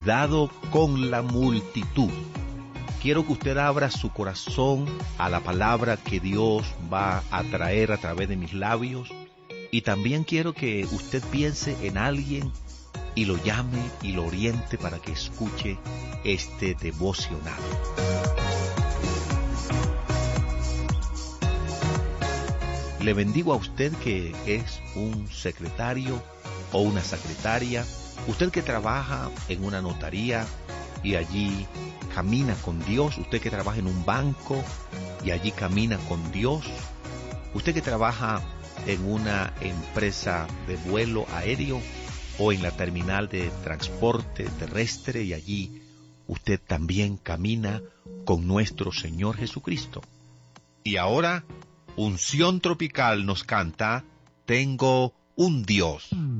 dado con la multitud. Quiero que usted abra su corazón a la palabra que Dios va a traer a través de mis labios. Y también quiero que usted piense en alguien y lo llame y lo oriente para que escuche este devocional. Le bendigo a usted que es un secretario o una secretaria, usted que trabaja en una notaría y allí camina con Dios, usted que trabaja en un banco y allí camina con Dios, usted que trabaja en una empresa de vuelo aéreo o en la terminal de transporte terrestre y allí usted también camina con nuestro Señor Jesucristo. Y ahora, Unción Tropical nos canta Tengo un Dios.